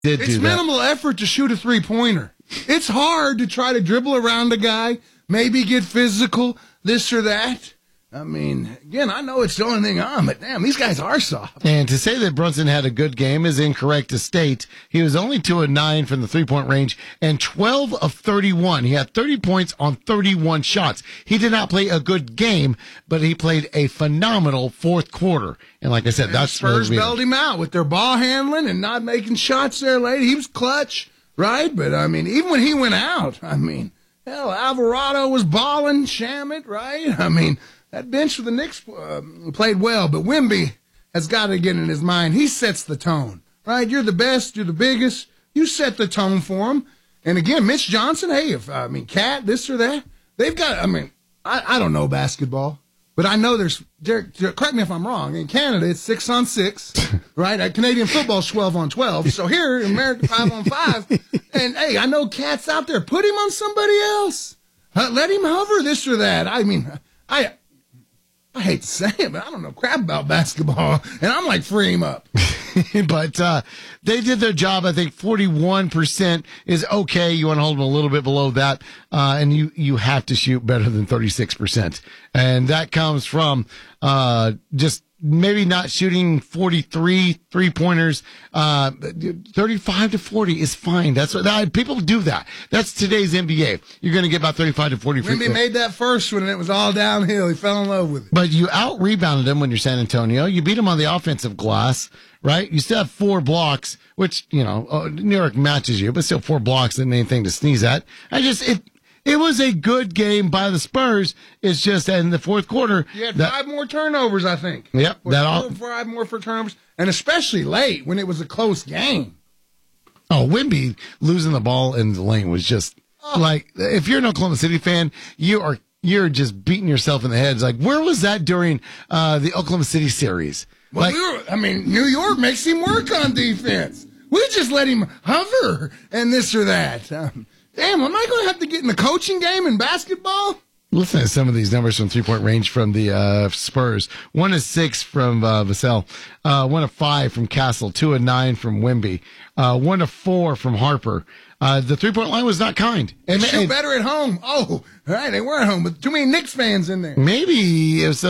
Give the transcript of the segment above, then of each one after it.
It's minimal effort to shoot a three-pointer. It's hard to try to dribble around a guy, maybe get physical, this or that. I mean, again, I know it's the only thing on, but damn, these guys are soft. And to say that Brunson had a good game is incorrect to state. He was only 2 of 9 from the three-point range and 12 of 31. He had 30 points on 31 shots. He did not play a good game, but he played a phenomenal fourth quarter. And like I said, that's Spurs bailed him out with their ball handling and not making shots there late. He was clutch, right? But, I mean, even when he went out, I mean, hell, Alvarado was balling, Shamet, right? I mean, that bench for the Knicks played well, but Wemby has got to get in his mind. He sets the tone, right? You're the best. You're the biggest. You set the tone for him. And again, Mitch Johnson, hey, Cat, this or that, they've got, I don't know basketball, but I know there's, correct me if I'm wrong, in Canada it's 6-on-6, right? Canadian football's 12-on-12. So here in America, 5-on-5. And hey, I know Cat's out there. Put him on somebody else. Let him hover this or that. I mean, I hate to say it, but I don't know crap about basketball, and I'm like, free him up. But they did their job. I think 41% is okay. You want to hold them a little bit below that, and you have to shoot better than 36%. And that comes from just maybe not shooting 43 three-pointers. 35 to 40 is fine. That's what people do that. That's today's NBA. You're going to get about 35 to 40. Wemby made that first one, and it was all downhill. He fell in love with it. But you out-rebounded them when you're San Antonio. You beat them on the offensive glass, right? You still have 4 blocks, which, New York matches you, but still 4 blocks isn't anything to sneeze at. It was a good game by the Spurs. It's just that in the fourth quarter. You had 5 more turnovers, I think. Yep. 5 more for turnovers, and especially late when it was a close game. Oh, Wemby losing the ball in the lane was just like, if you're an Oklahoma City fan, you're just beating yourself in the head. It's like, where was that during the Oklahoma City series? Well, New York makes him work on defense. We just let him hover and this or that. Damn, am I going to have to get in the coaching game in basketball? Listen to some of these numbers from three-point range from the Spurs. 1 of 6 from Vassell. 1 of 5 from Castle. 2 of 9 from Wemby. 1 of 4 from Harper. The three-point line was not kind. They shoot better at home. Oh, right, they were at home, but too many Knicks fans in there. Maybe it was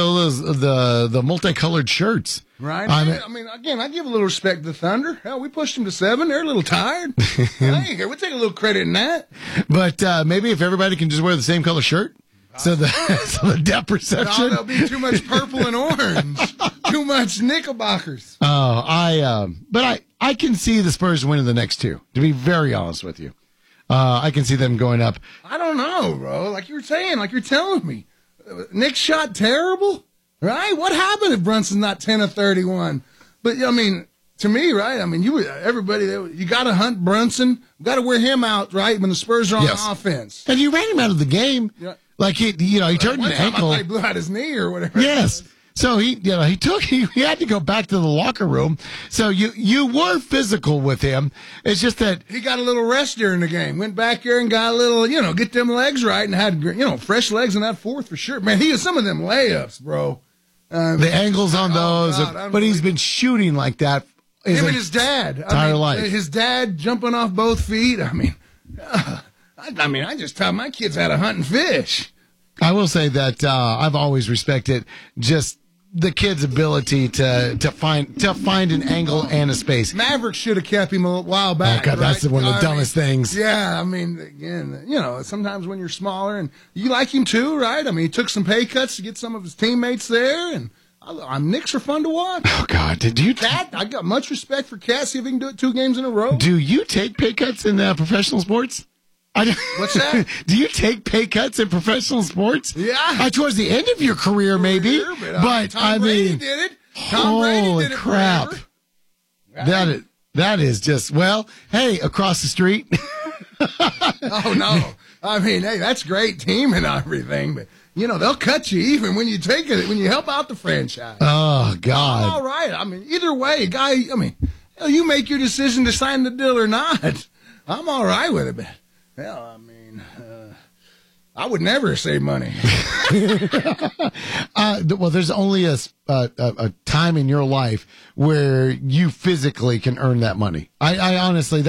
the multicolored shirts. Right. Again, I give a little respect to the Thunder. Hell, we pushed them to 7. They're a little tired. Hey, we take a little credit in that. But maybe if everybody can just wear the same color shirt, so the depth perception. No, there'll be too much purple and orange. Too much Knickerbockers. Oh, but I can see the Spurs winning the next 2, to be very honest with you. I can see them going up. I don't know, bro. Like you were saying, like you're telling me. Knicks shot terrible. Right? What happened if Brunson's not 10 of 31? But, to me, right, you got to hunt Brunson. You got to wear him out, right, when the Spurs are on offense. And you ran him out of the game. Yeah. Like, he turned an ankle. He blew out his knee or whatever. Yes. So he had to go back to the locker room. So you were physical with him. It's just that he got a little rest during the game. Went back there and got a little, get them legs right and had, fresh legs in that fourth for sure. Man, he had some of them layups, bro. The angles on those, but he's been shooting like that. Him and his dad. Entire life. His dad jumping off both feet. I just taught my kids how to hunt and fish. I will say that I've always respected just the kid's ability to find an angle and a space. Maverick should have kept him a while back. Oh, God, that's one of the dumbest things. Yeah, again, sometimes when you're smaller, and you like him too, right? He took some pay cuts to get some of his teammates there, and Knicks are fun to watch. Oh, God, did you? I got much respect for Cat. See if he can do it 2 games in a row. Do you take pay cuts in professional sports? What's that? Do you take pay cuts in professional sports? Yeah. Towards the end of your career, maybe. But Tom Brady did it. Holy crap. Right. That is just, hey, across the street. Oh, no. Hey, that's great team and everything, but, they'll cut you even when you take it, when you help out the franchise. Oh, God. All right. Either way, guy, you make your decision to sign the deal or not. I'm all right with it, but, I would never save money. Well, there's only a time in your life where you physically can earn that money. I honestly,